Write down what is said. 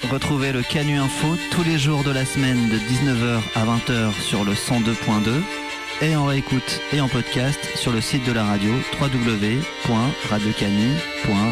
Retrouvez le Canu Info tous les jours de la semaine de 19h à 20h sur le 102.2 et en réécoute et en podcast sur le site de la radio www.radiocanu.fr.